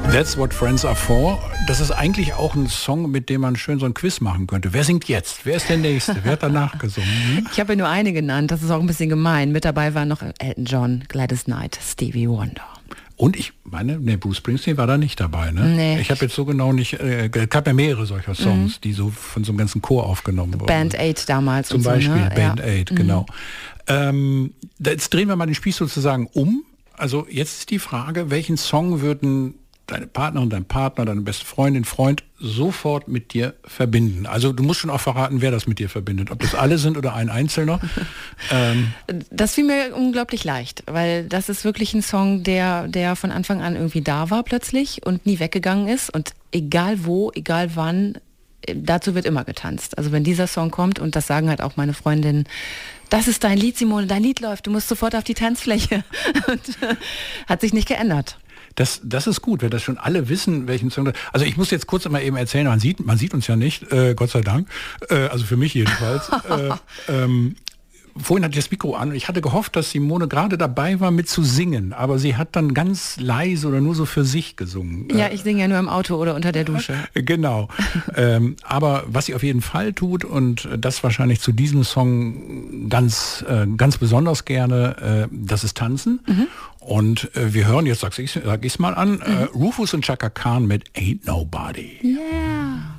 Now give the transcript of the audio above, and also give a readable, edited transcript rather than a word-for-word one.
That's What Friends Are For. Das ist eigentlich auch ein Song, mit dem man schön so ein Quiz machen könnte. Wer singt jetzt? Wer ist der Nächste? Wer hat danach gesungen? Ich habe ja nur eine genannt, das ist auch ein bisschen gemein. Mit dabei waren noch Elton John, Gladys Knight, Stevie Wonder. Und ich meine, Bruce Springsteen war da nicht dabei, ne? Nee. Ich habe jetzt so genau nicht, gab ja mehrere solcher Songs, die so von so einem ganzen Chor aufgenommen wurden. Band Aid damals. Zum Beispiel, so, ne? Band Aid, genau. Jetzt drehen wir mal den Spieß sozusagen um. Also jetzt ist die Frage, welchen Song würden deine Partnerin, dein Partner, deine beste Freundin, Freund sofort mit dir verbinden? Also du musst schon auch verraten, wer das mit dir verbindet. Ob das alle sind oder ein Einzelner. Das fiel mir unglaublich leicht, weil das ist wirklich ein Song, der von Anfang an irgendwie da war plötzlich und nie weggegangen ist. Und egal wo, egal wann, dazu wird immer getanzt. Also wenn dieser Song kommt, und das sagen halt auch meine Freundinnen, das ist dein Lied, Simone, dein Lied läuft, du musst sofort auf die Tanzfläche. Und hat sich nicht geändert. Das ist gut, wenn das schon alle wissen, welchen Song. Also ich muss jetzt kurz mal eben erzählen, man sieht uns ja nicht, Gott sei Dank, also für mich jedenfalls. Vorhin hatte ich das Mikro an und ich hatte gehofft, dass Simone gerade dabei war, mit zu singen, aber sie hat dann ganz leise oder nur so für sich gesungen. Ja, ich singe ja nur im Auto oder unter der Dusche. Genau. Aber was sie auf jeden Fall tut, und das wahrscheinlich zu diesem Song ganz besonders gerne, das ist Tanzen. Mhm. Und wir hören, jetzt sag ich's mal an, Rufus und Chaka Khan mit Ain't Nobody. Yeah.